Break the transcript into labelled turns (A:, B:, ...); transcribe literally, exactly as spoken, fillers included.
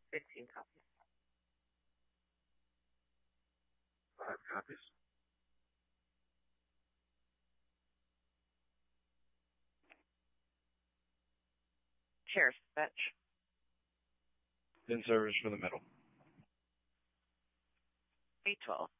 A: fifteen copies.
B: Five copies.
A: Chairs, fetch.
B: In service for the middle.
A: eight twelve.